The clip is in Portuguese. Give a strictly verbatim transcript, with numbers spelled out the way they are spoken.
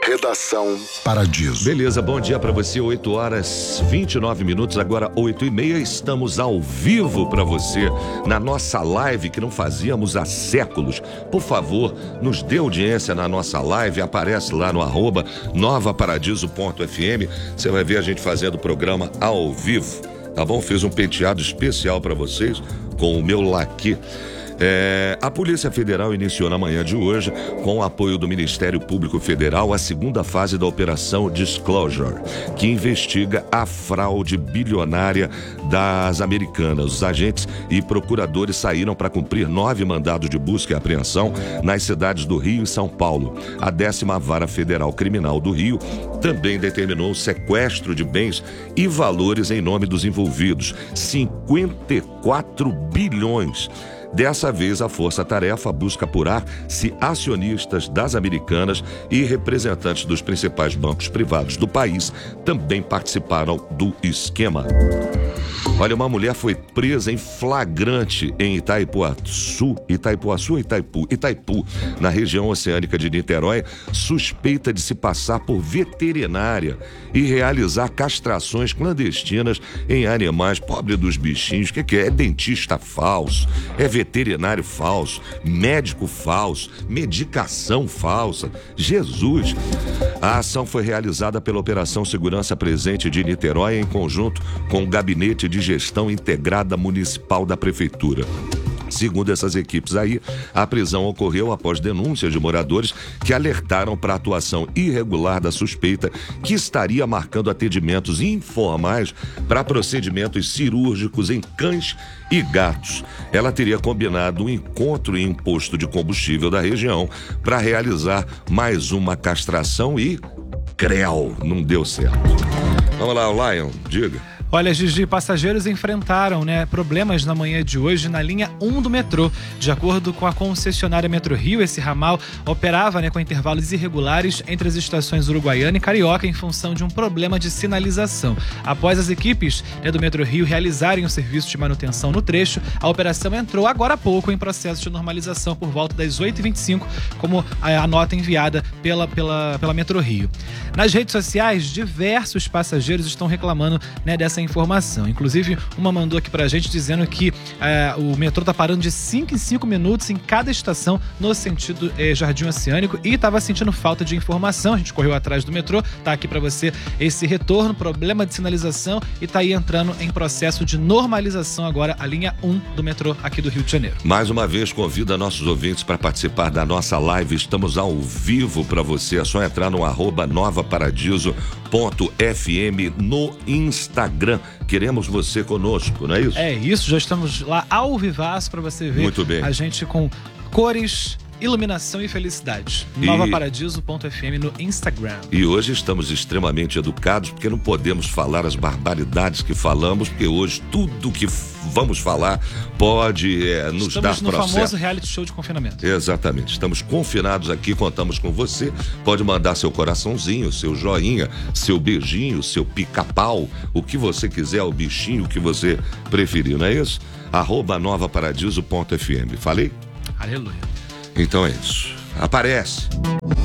Redação Paradiso. Beleza, bom dia pra você, oito horas vinte e nove minutos, agora oito e meia, estamos ao vivo pra você, na nossa live que não fazíamos há séculos. Por favor, nos dê audiência na nossa live, aparece lá no arroba nova paradiso ponto f m, você vai ver a gente fazendo o programa ao vivo, tá bom? Fiz um penteado especial pra vocês, com o meu laque. É, a Polícia Federal iniciou na manhã de hoje, com o apoio do Ministério Público Federal, a segunda fase da Operação Disclosure, que investiga a fraude bilionária das Americanas. Os agentes e procuradores saíram para cumprir nove mandados de busca e apreensão nas cidades do Rio e São Paulo. A décima Vara Federal Criminal do Rio também determinou o sequestro de bens e valores em nome dos envolvidos, cinquenta e quatro bilhões. Dessa vez, a Força-Tarefa busca apurar se acionistas das Americanas e representantes dos principais bancos privados do país também participaram do esquema. Olha, uma mulher foi presa em flagrante em Itaipuaçu, Itaipuaçu ou Itaipu? Itaipu, na região oceânica de Niterói, suspeita de se passar por veterinária e realizar castrações clandestinas em animais. Pobre dos bichinhos, o que, que é? É dentista falso, é veterinário falso, médico falso, medicação falsa. Jesus! A ação foi realizada pela Operação Segurança Presente de Niterói em conjunto com o Gabinete de Gestão Integrada Municipal da Prefeitura. Segundo essas equipes aí, a prisão ocorreu após denúncias de moradores que alertaram para a atuação irregular da suspeita, que estaria marcando atendimentos informais para procedimentos cirúrgicos em cães e gatos. Ela teria combinado um encontro em um posto de combustível da região para realizar mais uma castração e creu, não deu certo. Vamos lá, o Lion, diga. Olha, Gigi, passageiros enfrentaram, né, problemas na manhã de hoje na linha um do metrô. De acordo com a concessionária Metro Rio, esse ramal operava, né, com intervalos irregulares entre as estações Uruguaiana e Carioca em função de um problema de sinalização. Após as equipes, né, do Metro Rio realizarem o serviço de manutenção no trecho, a operação entrou agora há pouco em processo de normalização por volta das oito e vinte e cinco, como a, a nota enviada pela, pela, pela Metro Rio. Nas redes sociais, diversos passageiros estão reclamando, né, dessa informação. Inclusive, uma mandou aqui pra gente dizendo que eh, o metrô tá parando de cinco em cinco minutos em cada estação no sentido eh, Jardim Oceânico e tava sentindo falta de informação. A gente correu atrás do metrô, tá aqui pra você esse retorno, problema de sinalização, e tá aí entrando em processo de normalização agora a linha um do metrô aqui do Rio de Janeiro. Mais uma vez, convido nossos ouvintes para participar da nossa live. Estamos ao vivo para você. É só entrar no arroba nova paradiso ponto f m no Instagram. Queremos você conosco, não é isso? É isso, já estamos lá ao vivaço para você ver. Muito bem. A gente com cores, iluminação e felicidade. E... nova paradiso ponto f m no Instagram. E hoje estamos extremamente educados, porque não podemos falar as barbaridades que falamos, porque hoje tudo que vamos falar pode é, nos estamos dar no processo. famoso reality show de confinamento. Exatamente, estamos confinados aqui, contamos com você. Pode mandar seu coraçãozinho, seu joinha, seu beijinho, seu pica-pau, o que você quiser, o bichinho que você preferir, não é isso? Arroba nova paradiso ponto f m. Falei? Aleluia. Então é isso. Aparece.